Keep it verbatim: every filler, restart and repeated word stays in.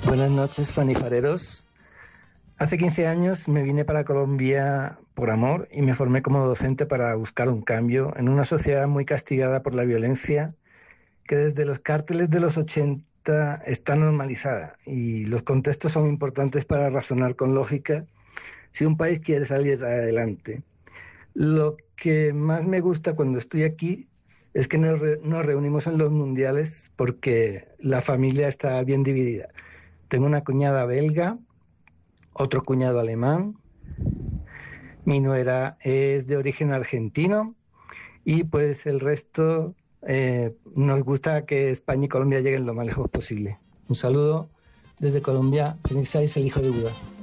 Buenas noches, fanifareros. Hace quince años me vine para Colombia por amor y me formé como docente para buscar un cambio en una sociedad muy castigada por la violencia que desde los cárteles de los ochenta está normalizada, y los contextos son importantes para razonar con lógica si un país quiere salir adelante. Lo que más me gusta cuando estoy aquí es que nos, re- nos reunimos en los mundiales porque la familia está bien dividida. Tengo una cuñada belga, otro cuñado alemán, mi nuera es de origen argentino y pues el resto eh, nos gusta que España y Colombia lleguen lo más lejos posible. Un saludo desde Colombia, Félix Sáiz, el hijo de Buda.